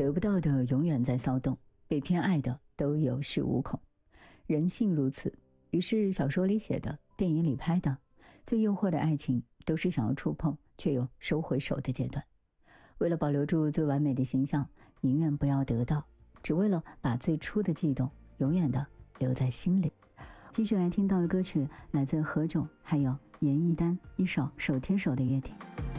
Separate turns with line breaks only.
得不到的永远在骚动，被偏爱的都有恃无恐。人性如此，于是小说里写的，电影里拍的，最诱惑的爱情，都是想要触碰却又收回手的阶段。为了保留住最完美的形象，宁愿不要得到，只为了把最初的悸动永远的留在心里。继续来听到的歌曲来自何炅还有严艺丹一首手牵手的约定。